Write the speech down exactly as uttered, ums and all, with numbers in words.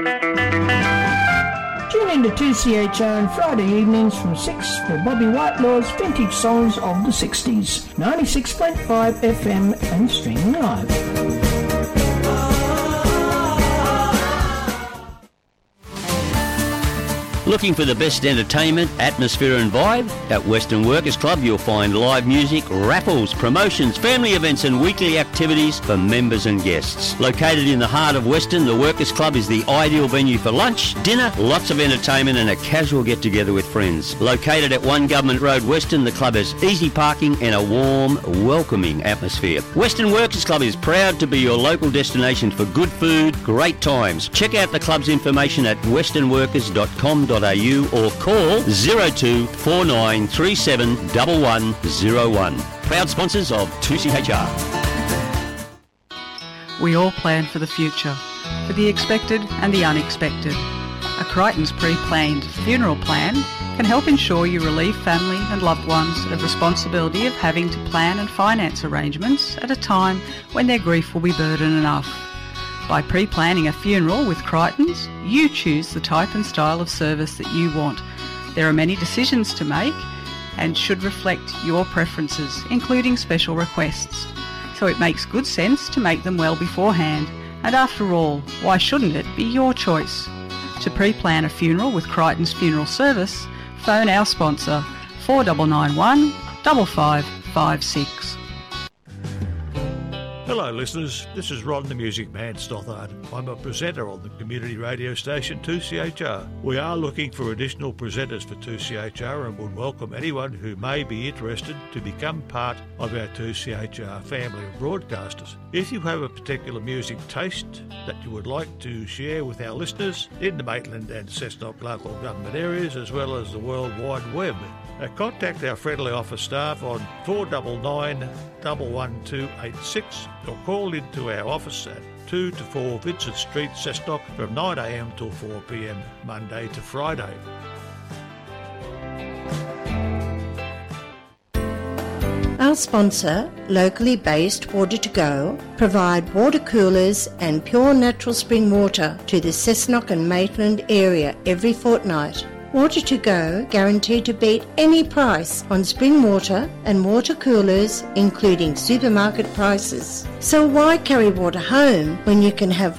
Tune in to two C H R on Friday evenings from six for Bobby Whitelaw's Vintage Songs of the sixties. ninety-six point five F M and streaming live. Looking for the best entertainment, atmosphere and vibe? At Western Workers Club you'll find live music, raffles, promotions, family events and weekly activities for members and guests. Located in the heart of Western, the Workers Club is the ideal venue for lunch, dinner, lots of entertainment and a casual get-together with friends. Located at one Government Road Western, the club has easy parking and a warm, welcoming atmosphere. Western Workers Club is proud to be your local destination for good food, great times. Check out the club's information at western workers dot com dot a u or call zero two four nine three seven one one zero one. Proud sponsors of two C H R. We all plan for the future, for the expected and the unexpected. A Crichton's pre-planned funeral plan can help ensure you relieve family and loved ones of responsibility of having to plan and finance arrangements at a time when their grief will be burden enough. By pre-planning a funeral with Crichton's, you choose the type and style of service that you want. There are many decisions to make and should reflect your preferences, including special requests. So it makes good sense to make them well beforehand. And after all, why shouldn't it be your choice? To pre-plan a funeral with Crichton's Funeral Service, phone our sponsor four nine nine one, five five five six. Hello listeners, this is Ron the Music Man Stothard. I'm a presenter on the community radio station two C H R. We are looking for additional presenters for two C H R and would welcome anyone who may be interested to become part of our two C H R family of broadcasters. If you have a particular music taste that you would like to share with our listeners in the Maitland and Cessnock local government areas as well as the World Wide Web, Uh, contact our friendly office staff on four nine nine, one one two eight six or call into our office at two to four Vincent Street, Cessnock from nine a m till four p m Monday to Friday. Our sponsor, locally based Water to Go, provide water coolers and pure natural spring water to the Cessnock and Maitland area every fortnight. Water to Go guaranteed to beat any price on spring water and water coolers, including supermarket prices. So why carry water home when you can have